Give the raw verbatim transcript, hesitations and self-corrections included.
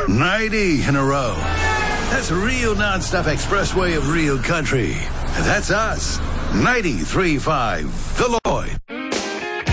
ninety in a row. That's a real non-stop expressway of real country. That's us. ninety-three point five. The